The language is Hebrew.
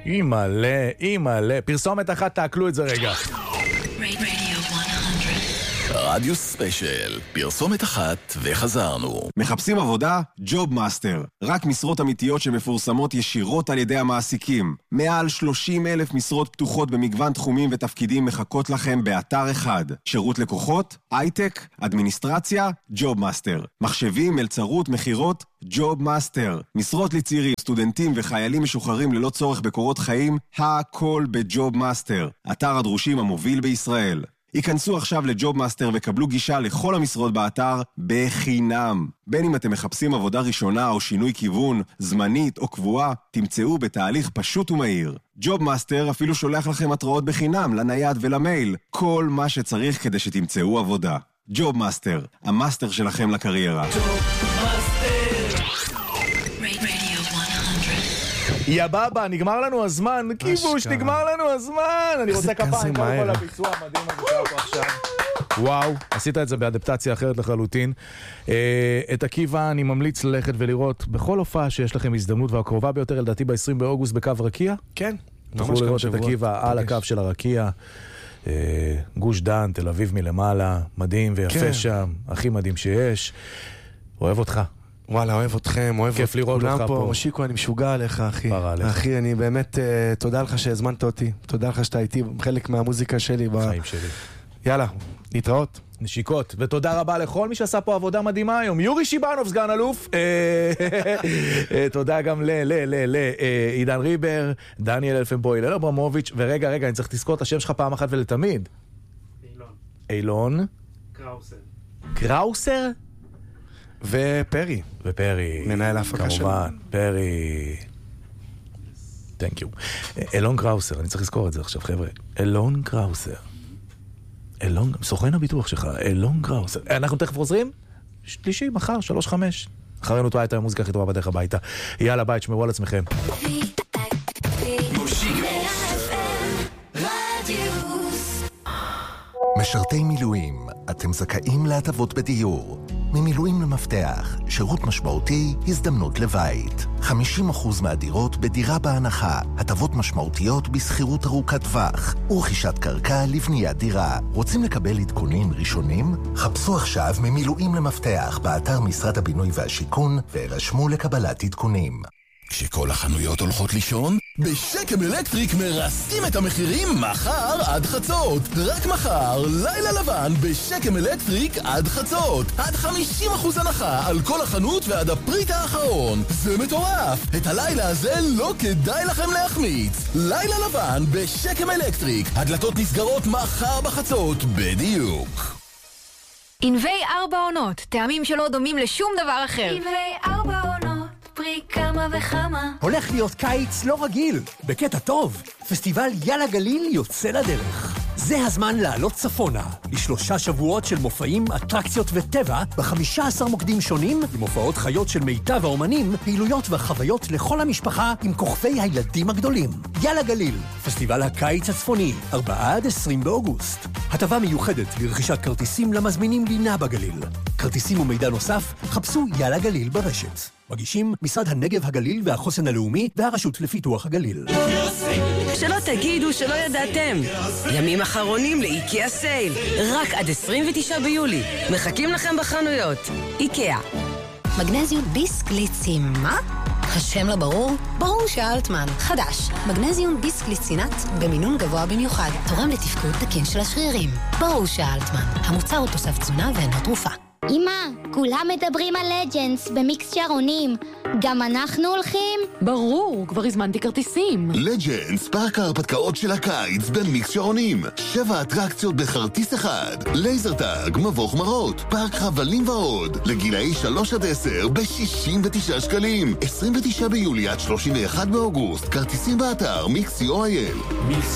אימאלה. פרסומת אחת, תעקלו את זה רגע. רדיו ספיישל, פרסומת אחת וחזרנו. מחפשים עבודה? ג'וב מאסטר. רק משרות אמיתיות שמפורסמות ישירות על ידי המעסיקים. מעל 30,000 משרות פתוחות במגוון תחומים ותפקידים מחכות לכם באתר אחד. שירות לקוחות, הייטק, אדמיניסטרציה, ג'וב מאסטר. מחשבים, מלצרות, מחירות, ג'וב מאסטר. משרות לצעירים, סטודנטים וחיילים משוחררים ללא צורך בקורות חיים, הכל בג'וב מאסטר. אתר הדרושים המוביל בישראל. היכנסו עכשיו לג'וב מאסטר וקבלו גישה לכל המשרות באתר בחינם. בין אם אתם מחפשים עבודה ראשונה או שינוי כיוון, זמנית או קבועה, תמצאו בתהליך פשוט ומהיר. ג'וב מאסטר אפילו שולח לכם התראות בחינם לנייד ולמייל. כל מה שצריך כדי שתמצאו עבודה. ג'וב מאסטר, המאסטר שלכם לקריירה. יא בבא, נגמר לנו הזמן, כיבוש, נגמר לנו הזמן. אני רוצה כפיים כל הביצוע המדהים הזה פה עכשיו. וואו, עשית את זה באדפטציה אחרת לחלוטין. את עקיבא אני ממליץ ללכת ולראות בכל הופעה שיש לכם הזדמנות, והקרובה ביותר לדעתי ב-20 באוגוסט בקו רקיע. כן, תוכלו לראות את עקיבא על הקו של הרקיע. גוש דן, תל אביב מלמעלה, מדהים ויפה שם, הכי מדהים שיש. אוהב אותך. וואלה, אוהב אתכם, אוהב כיף לראות אותך פה. משיקו, אני משוגע עליך, אחי. אחי, אני באמת, תודה לך שהזמנת אותי. תודה לך שאתה איתי, חלק מהמוזיקה שלי. בחיים שלי. יאללה, נתראות. נשיקות, ותודה רבה לכל מי שעשה פה עבודה מדהימה היום. יורי שיבנוב, סגן אלוף. תודה גם עידן ריבר, דניאל אלפנבוי, אילן אברמוביץ', ורגע, אני צריך לזכור את השם שלך פעם אחת ולתמיד. אילון. קראוסר? ופרי. מנהל ההפקה שלו. כמובן, פרי. Thank you. אילון קראוסר, אני צריך לזכור את זה עכשיו, חבר'ה. אילון קראוסר. סוכן הביטוח שלך, אילון קראוסר. אנחנו תכף חוזרים? שלישי, מחר, 3-5. אחרינו תועה את המוזיקה הכי טובה בדרך הביתה. יאללה, ביי, תשמרו על עצמכם. משרתי מילואים, אתם זכאים להטבות בדיור. ממילואים למפתח, שירות משמעותי, הזדמנות לבית. 50% מהדירות בדירה בהנחה, הטבות משמעותיות בסחירות ארוכת טווח, ורכישת קרקע לבניית דירה. רוצים לקבל עדכונים ראשונים? חפשו עכשיו ממילואים למפתח באתר משרד הבינוי והשיכון, ורשמו לקבלת עדכונים. כשכל החנויות הולכות לישון, בשקם אלקטריק מרסקים את המחירים מחר עד חצות. רק מחר, לילה לבן בשקם אלקטריק עד חצות. עד 50% הנחה על כל החנות ועד הפריט האחרון. זה מטורף. את הלילה הזה לא כדאי לכם להחמיץ. לילה לבן בשקם אלקטריק. הדלתות נסגרות מחר בחצות בדיוק. ענבי 4 עונות, טעמים שלא דומים לשום דבר אחר. ענבי 4 עונות, פרי כמה וכמה. הולך להיות קיץ לא רגיל, בקטע טוב. פסטיבל יאללה גליל יוצא לדרך. זה הזמן לעלות צפונה, ל3 שבועות של מופעים, אטרקציות וטבע, ב15 מוקדים שונים, עם הופעות חיות של מיטב האומנים, פעילויות וחוויות לכל המשפחה עם כוכבי הילדים הגדולים. יאללה גליל, פסטיבל הקיץ הצפוני, 4-20 באוגוסט. הטבה מיוחדת לרכישת כרטיסים למזמינים לינה בגליל. כרטיסים ומידע נוסף, חפשו יאללה גליל ברשת. מגישים משרד הנגב הגליל והחוסן הלאומי והרשות לפיתוח הגליל. שלא תגידו שלא ידעתם. ימים אחרונים לאיקאה סייל. רק עד 29 ביולי. מחכים לכם בחנויות. איקאה. מגנזיום ביסקליצין, מה? השם לא ברור? ברור שאלטמן. חדש. מגנזיום ביסקליצינט במינון גבוה במיוחד. תורם לתפקוד תקין של השרירים. ברור שאלטמן. המוצר הוא תוסף תזונה ואינו תרופה. אמא, כולם מדברים על לג'נדס במיקס שערונים. גם אנחנו הולכים? ברור, כבר הזמנתי כרטיסים. לג'נדס, פארק ההרפתקאות של הקיץ במיקס שערונים. 7 אטרקציות בחרטיס אחד. לייזר טאג, מבוך מרות, פארק חבלים ועוד. לגילאי 3-10 ב-69 שקלים. 29 ביולי עד 31 באוגוסט. כרטיסים באתר מיקס.co.il.